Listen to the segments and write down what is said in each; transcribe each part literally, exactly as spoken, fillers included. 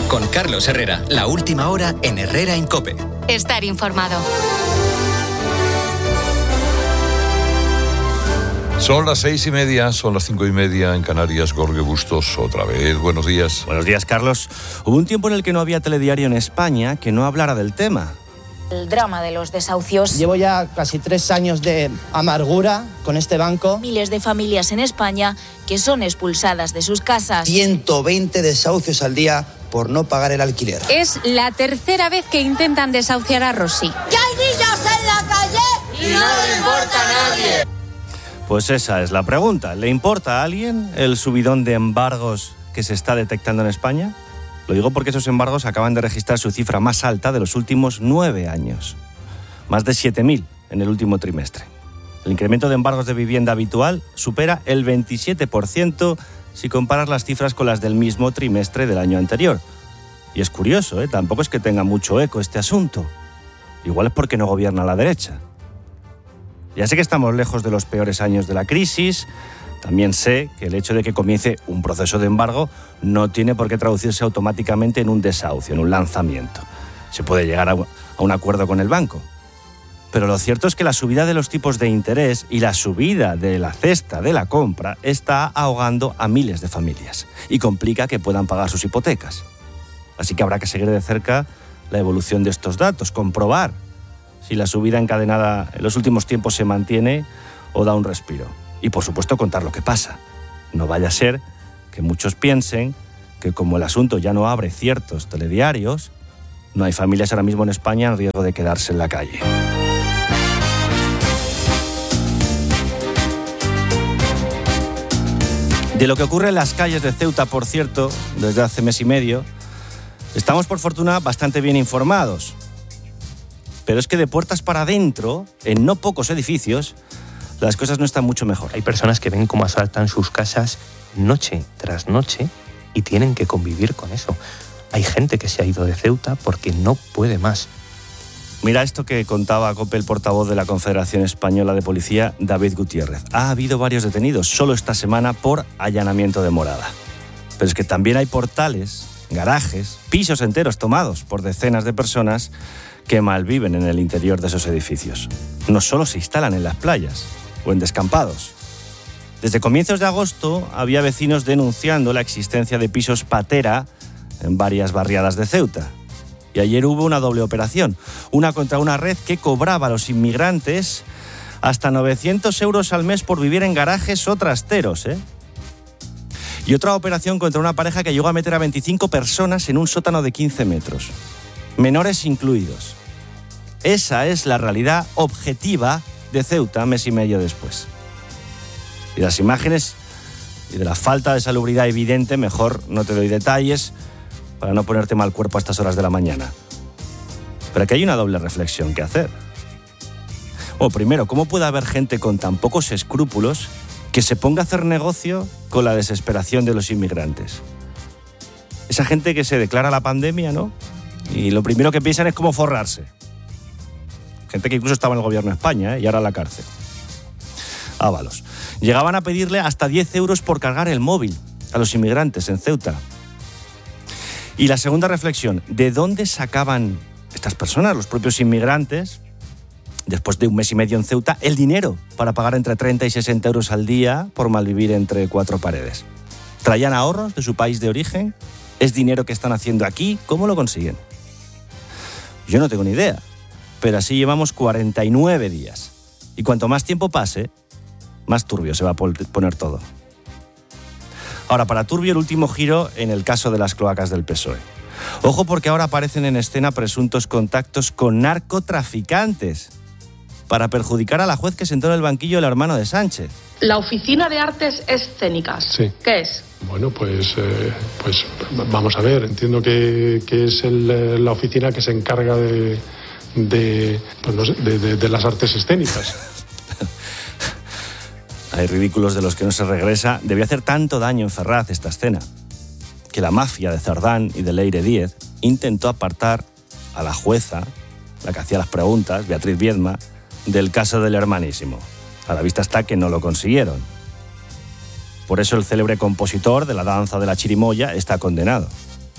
Con Carlos Herrera, la última hora en Herrera en COPE. Estar informado. Son las seis y media, son las cinco y media en Canarias. Jorge Bustos, otra vez. Buenos días. Buenos días, Carlos. Hubo un tiempo en el que no había telediario en España que no hablara del tema. El drama de los desahucios. Llevo ya casi tres años de amargura con este banco. Miles de familias en España que son expulsadas de sus casas. ciento veinte desahucios al día por no pagar el alquiler. Es la tercera vez que intentan desahuciar a Rosy. ¡Que hay niños en la calle y no le importa a nadie! Pues esa es la pregunta. ¿Le importa a alguien el subidón de embargos que se está detectando en España? Lo digo porque esos embargos acaban de registrar su cifra más alta de los últimos nueve años. Más de siete mil en el último trimestre. El incremento de embargos de vivienda habitual supera el veintisiete por ciento si comparas las cifras con las del mismo trimestre del año anterior. Y es curioso, ¿eh? Tampoco es que tenga mucho eco este asunto. Igual es porque no gobierna la derecha. Ya sé que estamos lejos de los peores años de la crisis. También sé que el hecho de que comience un proceso de embargo no tiene por qué traducirse automáticamente en un desahucio, en un lanzamiento. Se puede llegar a un acuerdo con el banco. Pero lo cierto es que la subida de los tipos de interés y la subida de la cesta de la compra está ahogando a miles de familias y complica que puedan pagar sus hipotecas. Así que habrá que seguir de cerca la evolución de estos datos, comprobar si la subida encadenada en los últimos tiempos se mantiene o da un respiro. Y, por supuesto, contar lo que pasa. No vaya a ser que muchos piensen que, como el asunto ya no abre ciertos telediarios, no hay familias ahora mismo en España en riesgo de quedarse en la calle. De lo que ocurre en las calles de Ceuta, por cierto, desde hace mes y medio, estamos, por fortuna, bastante bien informados. Pero es que de puertas para adentro, en no pocos edificios, las cosas no están mucho mejor. Hay personas que ven cómo asaltan sus casas noche tras noche y tienen que convivir con eso. Hay gente que se ha ido de Ceuta porque no puede más. Mira esto que contaba a COPE el portavoz de la Confederación Española de Policía, David Gutiérrez. Ha habido varios detenidos solo esta semana por allanamiento de morada. Pero es que también hay portales, garajes, pisos enteros tomados por decenas de personas que malviven en el interior de esos edificios. No solo se instalan en las playas o en descampados. Desde comienzos de agosto había vecinos denunciando la existencia de pisos patera en varias barriadas de Ceuta. Y ayer hubo una doble operación, una contra una red que cobraba a los inmigrantes hasta novecientos euros al mes por vivir en garajes o trasteros, ¿eh? Y otra operación contra una pareja que llegó a meter a veinticinco personas en un sótano de quince metros, menores incluidos. Esa es la realidad objetiva de Ceuta mes y medio después. Y las imágenes y de la falta de salubridad evidente, mejor no te doy detalles para no ponerte mal cuerpo a estas horas de la mañana. Pero aquí hay una doble reflexión que hacer. Bueno, primero, ¿cómo puede haber gente con tan pocos escrúpulos que se ponga a hacer negocio con la desesperación de los inmigrantes? Esa gente que se declara la pandemia, ¿no? Y lo primero que piensan es cómo forrarse. Gente que incluso estaba en el gobierno de España, ¿eh? Y ahora en la cárcel. Ábalos. Llegaban a pedirle hasta diez euros por cargar el móvil a los inmigrantes en Ceuta. Y la segunda reflexión, ¿de dónde sacaban estas personas, los propios inmigrantes, después de un mes y medio en Ceuta, el dinero para pagar entre treinta y sesenta euros al día por malvivir entre cuatro paredes? ¿Traían ahorros de su país de origen? ¿Es dinero que están haciendo aquí? ¿Cómo lo consiguen? Yo no tengo ni idea, pero así llevamos cuarenta y nueve días. Y cuanto más tiempo pase, más turbio se va a poner todo. Ahora, para turbio, el último giro en el caso de las cloacas del P S O E. Ojo, porque ahora aparecen en escena presuntos contactos con narcotraficantes para perjudicar a la juez que sentó en el banquillo el hermano de Sánchez. La Oficina de Artes Escénicas. Sí. ¿Qué es? Bueno, pues, eh, pues vamos a ver. Entiendo que, que es el, la oficina que se encarga de, de, pues no sé, de, de, de las artes escénicas. Hay ridículos de los que no se regresa. Debió hacer tanto daño en Ferraz esta escena que la mafia de Cerdán y de Leire Díez intentó apartar a la jueza, la que hacía las preguntas, Beatriz Viedma, del caso del hermanísimo. A la vista está que no lo consiguieron. Por eso el célebre compositor de la danza de la chirimoya está condenado.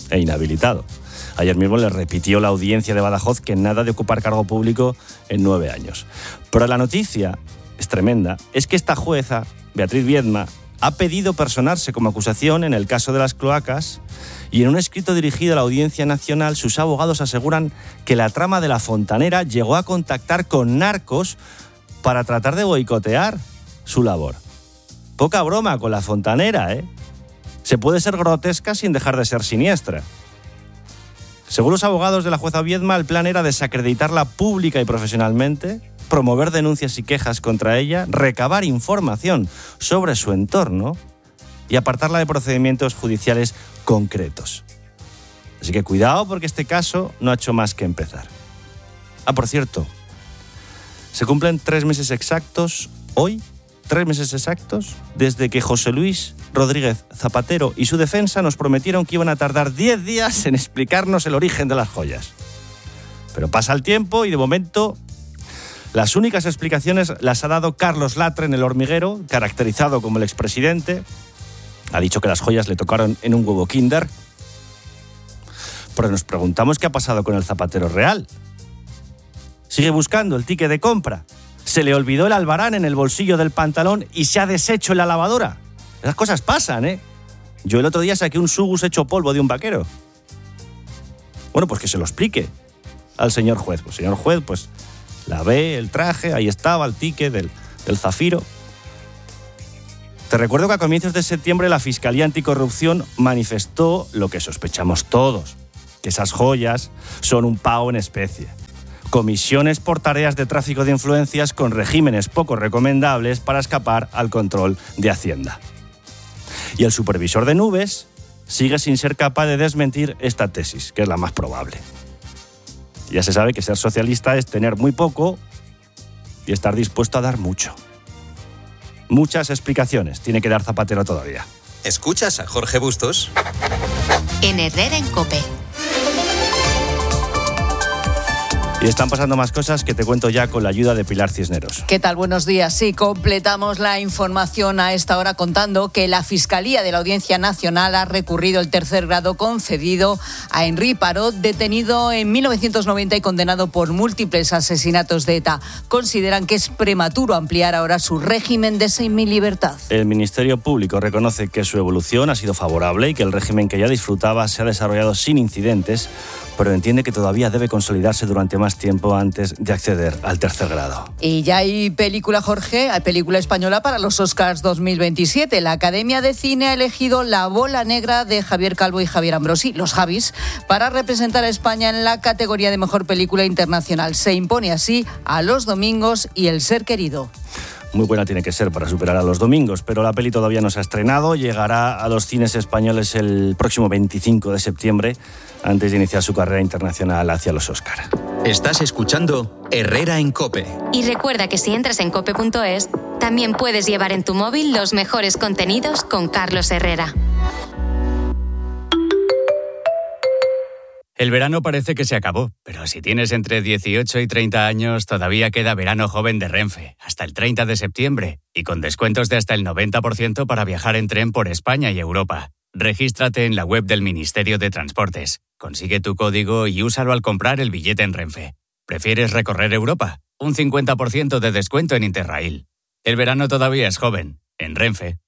e inhabilitado. Ayer mismo le repitió la audiencia de Badajoz que nada de ocupar cargo público en nueve años. Pero la noticia es tremenda, es que esta jueza, Beatriz Viedma, ha pedido personarse como acusación en el caso de las cloacas y en un escrito dirigido a la Audiencia Nacional sus abogados aseguran que la trama de la fontanera llegó a contactar con narcos para tratar de boicotear su labor. Poca broma con la fontanera, ¿eh? Se puede ser grotesca sin dejar de ser siniestra. Según los abogados de la jueza Viedma, el plan era desacreditarla pública y profesionalmente, promover denuncias y quejas contra ella, recabar información sobre su entorno y apartarla de procedimientos judiciales concretos. Así que cuidado porque este caso no ha hecho más que empezar. Ah, por cierto, se cumplen tres meses exactos hoy, tres meses exactos, desde que José Luis Rodríguez Zapatero y su defensa nos prometieron que iban a tardar diez días en explicarnos el origen de las joyas. Pero pasa el tiempo y de momento las únicas explicaciones las ha dado Carlos Latre en El Hormiguero, caracterizado como el expresidente. Ha dicho que las joyas le tocaron en un huevo Kinder. Pero nos preguntamos qué ha pasado con el Zapatero real. Sigue buscando el ticket de compra. Se le olvidó el albarán en el bolsillo del pantalón y se ha deshecho en la lavadora. Esas cosas pasan, ¿eh? Yo el otro día saqué un Sugus hecho polvo de un vaquero. Bueno, pues que se lo explique al señor juez. Pues señor juez, pues lavé el traje, ahí estaba el ticket del, del Zafiro. Te recuerdo que a comienzos de septiembre la Fiscalía Anticorrupción manifestó lo que sospechamos todos, que esas joyas son un pago en especie. Comisiones por tareas de tráfico de influencias con regímenes poco recomendables para escapar al control de Hacienda. Y el supervisor de nubes sigue sin ser capaz de desmentir esta tesis, que es la más probable. Ya se sabe que ser socialista es tener muy poco y estar dispuesto a dar mucho. Muchas explicaciones tiene que dar Zapatero todavía. ¿Escuchas a Jorge Bustos? En Herrera en COPE. Y están pasando más cosas que te cuento ya con la ayuda de Pilar Cisneros. ¿Qué tal? Buenos días. Sí, completamos la información a esta hora contando que la Fiscalía de la Audiencia Nacional ha recurrido el tercer grado concedido a Henri Parot, detenido en mil novecientos noventa y condenado por múltiples asesinatos de ETA. Consideran que es prematuro ampliar ahora su régimen de semilibertad. El Ministerio Público reconoce que su evolución ha sido favorable y que el régimen que ya disfrutaba se ha desarrollado sin incidentes, pero entiende que todavía debe consolidarse durante más tiempo antes de acceder al tercer grado. Y ya hay película, Jorge, hay película española para los Oscars dos mil veintisiete. La Academia de Cine ha elegido La Bola Negra de Javier Calvo y Javier Ambrosi, los Javis, para representar a España en la categoría de Mejor Película Internacional. Se impone así a Los Domingos y El Ser Querido. Muy buena tiene que ser para superar a Los Domingos, pero la peli todavía no se ha estrenado, llegará a los cines españoles el próximo veinticinco de septiembre, antes de iniciar su carrera internacional hacia los Oscar. Estás escuchando Herrera en COPE. Y recuerda que si entras en cope punto es, también puedes llevar en tu móvil los mejores contenidos con Carlos Herrera. El verano parece que se acabó, pero si tienes entre dieciocho y treinta años, todavía queda verano joven de Renfe, hasta el treinta de septiembre, y con descuentos de hasta el noventa por ciento para viajar en tren por España y Europa. Regístrate en la web del Ministerio de Transportes, consigue tu código y úsalo al comprar el billete en Renfe. ¿Prefieres recorrer Europa? Un cincuenta por ciento de descuento en Interrail. El verano todavía es joven, en Renfe.